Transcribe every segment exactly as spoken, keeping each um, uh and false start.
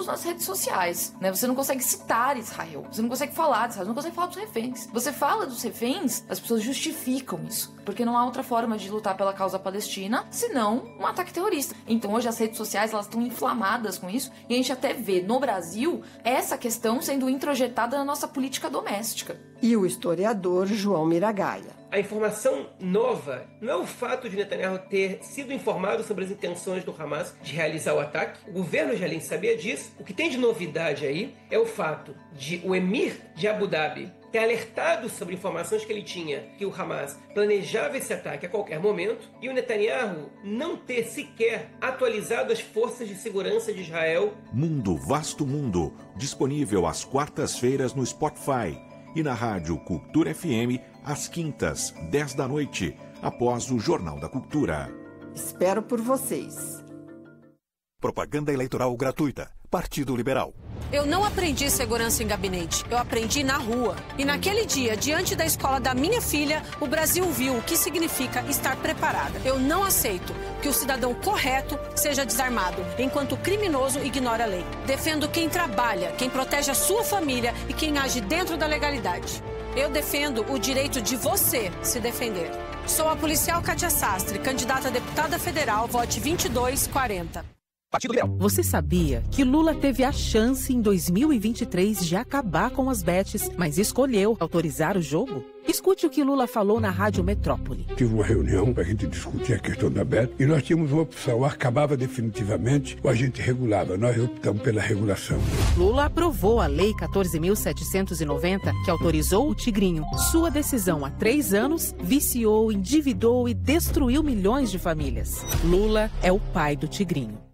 nas redes sociais, né? Você não consegue citar Israel, você não consegue falar de Israel, você não consegue falar dos reféns. Você fala dos reféns, as pessoas justificam isso, porque não há outra forma de lutar pela causa palestina senão um ataque terrorista. Então hoje as redes sociais, elas estão inflamadas com isso, e a gente até vê no Brasil essa questão sendo introjetada na nossa política doméstica. E o historiador João Miragaia. A informação nova não é o fato de Netanyahu ter sido informado sobre as intenções do Hamas de realizar o ataque. O governo israelense sabia disso. O que tem de novidade aí é o fato de o emir de Abu Dhabi ter alertado sobre informações que ele tinha que o Hamas planejava esse ataque a qualquer momento, e o Netanyahu não ter sequer atualizado as forças de segurança de Israel. Mundo Vasto Mundo, disponível às quartas-feiras no Spotify e na rádio Cultura F M às quintas, dez da noite, após o Jornal da Cultura. Espero por vocês. Propaganda eleitoral gratuita. Partido Liberal. Eu não aprendi segurança em gabinete, eu aprendi na rua. E naquele dia, diante da escola da minha filha, o Brasil viu o que significa estar preparada. Eu não aceito que o cidadão correto seja desarmado, enquanto o criminoso ignora a lei. Defendo quem trabalha, quem protege a sua família e quem age dentro da legalidade. Eu defendo o direito de você se defender. Sou a policial Kátia Sastre, candidata a deputada federal, vote vinte e dois quarenta. Partido Liberal. Você sabia que Lula teve a chance em dois mil e vinte e três de acabar com as bets, mas escolheu autorizar o jogo? Escute o que Lula falou na Rádio Metrópole. Tive uma reunião para a gente discutir a questão da bet e nós tínhamos uma opção: ou acabava definitivamente ou a gente regulava. Nós optamos pela regulação. Lula aprovou a Lei quatorze mil setecentos e noventa, que autorizou o Tigrinho. Sua decisão há três anos viciou, endividou e destruiu milhões de famílias. Lula é o pai do Tigrinho.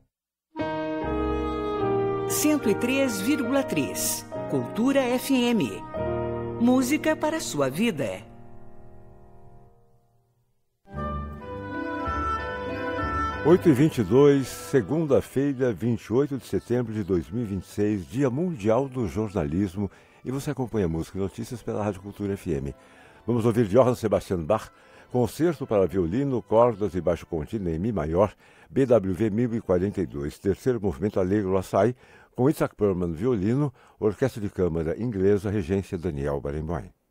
cento e três vírgula três Cultura F M. Música para a sua vida. oito e vinte e dois, segunda-feira, vinte e oito de setembro de dois mil e vinte e seis, Dia Mundial do Jornalismo, e você acompanha Música e Notícias pela Rádio Cultura F M. Vamos ouvir Johann Sebastian Bach, Concerto para Violino, Cordas e Baixo Contínuo em Mi Maior, B W V mil e quarenta e dois, terceiro movimento Allegro Assai, com Isaac Perlman violino, Orquestra de Câmara Inglesa, regência Daniel Barenboim.